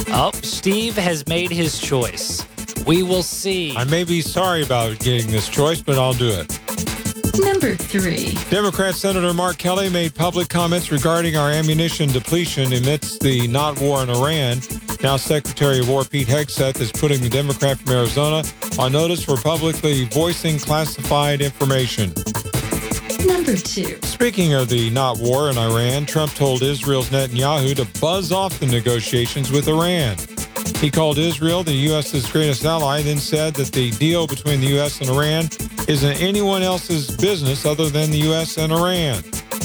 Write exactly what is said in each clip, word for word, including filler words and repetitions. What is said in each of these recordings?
Oh, Steve has made his choice. We will see. I may be sorry about getting this choice, but I'll do it. Number three. Democrat Senator Mark Kelly made public comments regarding our ammunition depletion amidst the not war in Iran. Now Secretary of War Pete Hegseth is putting the Democrat from Arizona on notice for publicly voicing classified information. Number two. Speaking of the not war in Iran, Trump told Israel's Netanyahu to buzz off the negotiations with Iran. He called Israel the U S's greatest ally, then said that the deal between the U S and Iran isn't anyone else's business other than the U S and Iran.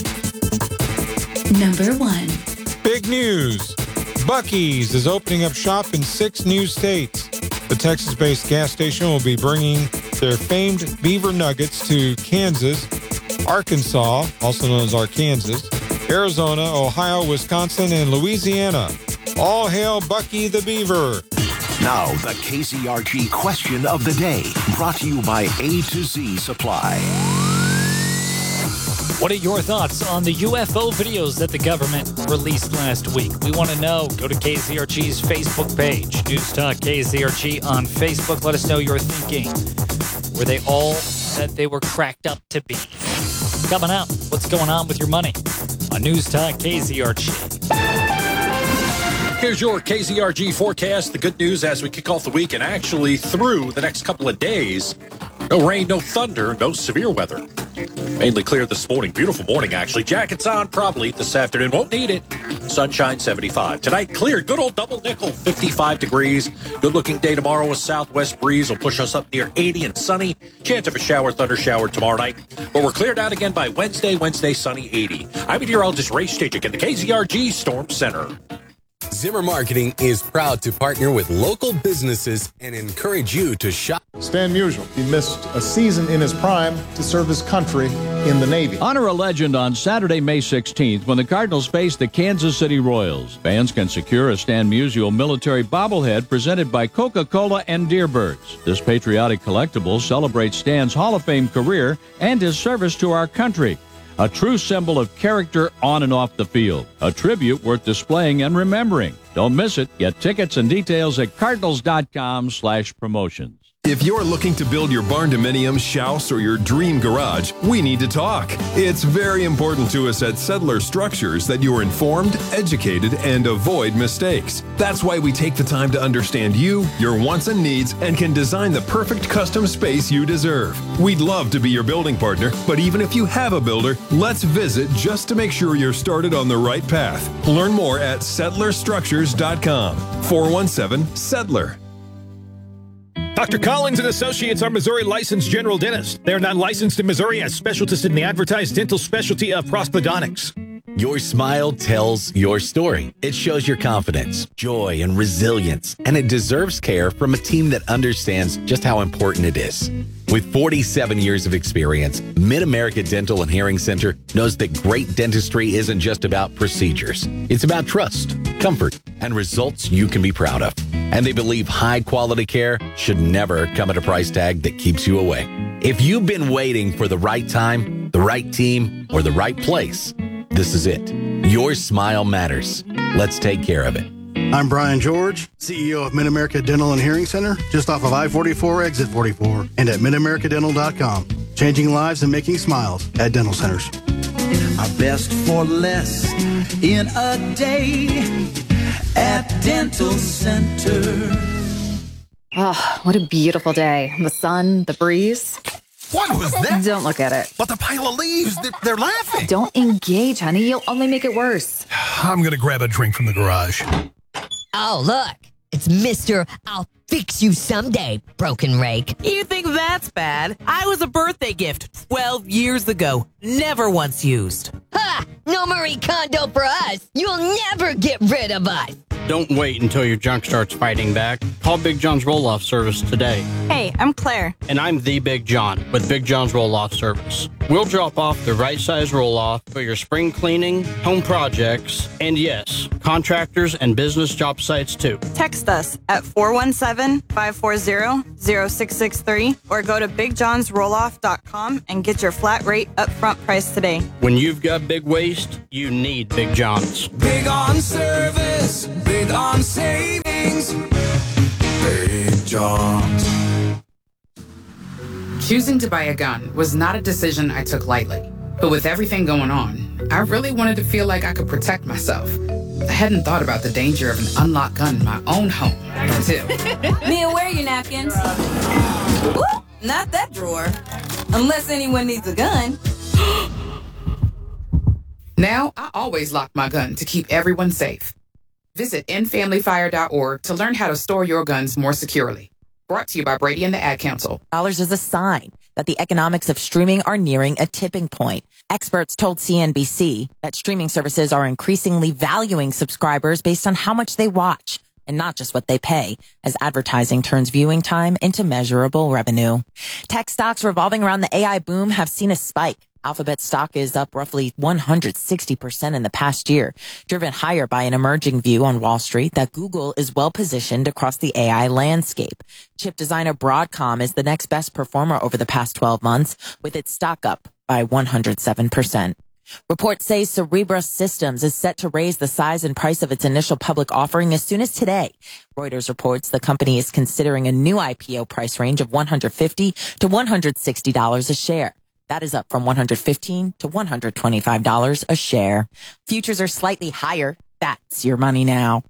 Number one. Big news. Buc-ee's is opening up shop in six new states. The Texas-based gas station will be bringing their famed beaver nuggets to Kansas, Arkansas, also known as Arkansas, Arizona, Ohio, Wisconsin, and Louisiana. All hail Buc-ee the Beaver. Now, the K Z R G question of the day, brought to you by A to Z Supply. What are your thoughts on the U F O videos that the government released last week? We want to know. Go to K Z R G's Facebook page, News Talk K Z R G on Facebook. Let us know your thinking. Were they all that they were cracked up to be? Coming up, what's going on with your money on News Talk K Z R G. Here's your K Z R G forecast. The good news as we kick off the week and actually through the next couple of days. No rain, no thunder, no severe weather. Mainly clear this morning. Beautiful morning, actually. Jackets on probably this afternoon. Won't need it. Sunshine, seventy-five. Tonight, clear. Good old double nickel, fifty-five degrees. Good-looking day tomorrow. A southwest breeze will push us up near eighty and sunny. Chance of a shower, thunder shower tomorrow night. But we're cleared out again by Wednesday. Wednesday, sunny, eighty. I'm meteorologist Ray Stajic in the K Z R G Storm Center. Zimmer Marketing is proud to partner with local businesses and encourage you to shop. Stan Musial, he missed a season in his prime to serve his country in the Navy. Honor a legend on Saturday, May sixteenth, when the Cardinals face the Kansas City Royals. Fans can secure a Stan Musial military bobblehead presented by Coca-Cola and Deerbirds. This patriotic collectible celebrates Stan's Hall of Fame career and his service to our country. A true symbol of character on and off the field. A tribute worth displaying and remembering. Don't miss it. Get tickets and details at cardinals.com slash promotions. If you're looking to build your barn dominium, house, or your dream garage, we need to talk. It's very important to us at Settler Structures that you are informed, educated, and avoid mistakes. That's why we take the time to understand you, your wants and needs, and can design the perfect custom space you deserve. We'd love to be your building partner, but even if you have a builder, let's visit just to make sure you're started on the right path. Learn more at settler structures dot com. four one seven Settler. Doctor Collins and Associates are Missouri licensed general dentists. They are not licensed in Missouri as specialists in the advertised dental specialty of prosthodontics. Your smile tells your story. It shows your confidence, joy, and resilience, and it deserves care from a team that understands just how important it is. With forty-seven years of experience, Mid-America Dental and Hearing Center knows that great dentistry isn't just about procedures. It's about trust, comfort, and results you can be proud of. And they believe high-quality care should never come at a price tag that keeps you away. If you've been waiting for the right time, the right team, or the right place, this is it. Your smile matters. Let's take care of it. I'm Brian George, C E O of Mid-America Dental and Hearing Center, just off of I forty-four, exit forty-four, and at mid america dental dot com. Changing lives and making smiles at dental centers. Our best for less in a day at Dental Center. Oh, what a beautiful day. The sun, the breeze. What was that? Don't look at it. But the pile of leaves, they're, they're laughing. Don't engage, honey. You'll only make it worse. I'm going to grab a drink from the garage. Oh, look. It's Mister I'll fix you someday, broken rake. You think that's bad? I was a birthday gift twelve years ago. Never once used. Ha! No Marie Kondo for us. You'll never get rid of us. Don't wait until your junk starts fighting back. Call Big John's Roll-Off Service today. Hey, I'm Claire. And I'm the Big John with Big John's Roll-Off Service. We'll drop off the right size roll-off for your spring cleaning, home projects, and yes, contractors and business job sites too. Text us at four one seven, five four zero, zero six six three or go to big johns roll off dot com and get your flat rate upfront price today. When you've got big waste, you need Big John's. Big on service, big on savings. things. Big John's. Choosing to buy a gun was not a decision I took lightly. But with everything going on, I really wanted to feel like I could protect myself. I hadn't thought about the danger of an unlocked gun in my own home until... Mia, where are your napkins? Whoop, not that drawer. Unless anyone needs a gun. Now, I always lock my gun to keep everyone safe. Visit end family fire dot org to learn how to store your guns more securely. Brought to you by Brady and the Ad Council. Dollars is a sign that the economics of streaming are nearing a tipping point. Experts told C N B C that streaming services are increasingly valuing subscribers based on how much they watch and not just what they pay, as advertising turns viewing time into measurable revenue. Tech stocks revolving around the A I boom have seen a spike. Alphabet stock is up roughly one hundred sixty percent in the past year, driven higher by an emerging view on Wall Street that Google is well positioned across the A I landscape. Chip designer Broadcom is the next best performer over the past twelve months, with its stock up by one hundred seven percent. Reports say Cerebras Systems is set to raise the size and price of its initial public offering as soon as today. Reuters reports the company is considering a new I P O price range of one hundred fifty to one hundred sixty dollars a share. That is up from one hundred fifteen to one hundred twenty-five dollars a share. Futures are slightly higher. That's your money now.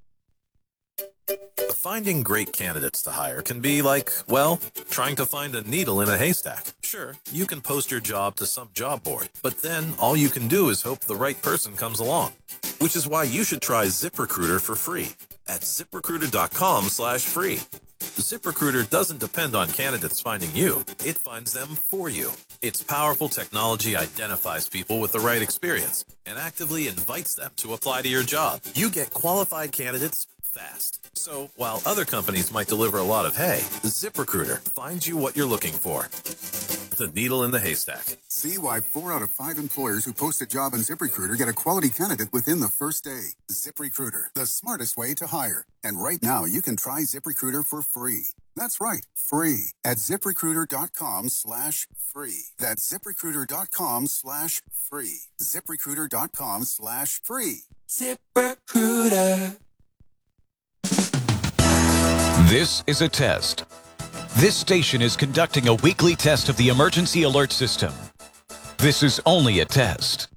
Finding great candidates to hire can be like, well, trying to find a needle in a haystack. Sure, you can post your job to some job board, but then all you can do is hope the right person comes along. Which is why you should try ZipRecruiter for free at ZipRecruiter.com slash free. ZipRecruiter doesn't depend on candidates finding you. It finds them for you. Its powerful technology identifies people with the right experience and actively invites them to apply to your job. You get qualified candidates fast. So while other companies might deliver a lot of hay, ZipRecruiter finds you what you're looking for. The needle in the haystack. See why four out of five employers who post a job on ZipRecruiter get a quality candidate within the first day. ZipRecruiter, the smartest way to hire. And right now, you can try ZipRecruiter for free. That's right, free at ZipRecruiter.com slash free. That's ZipRecruiter.com slash free. ZipRecruiter.com slash free. ZipRecruiter. This is a test. This station is conducting a weekly test of the emergency alert system. This is only a test.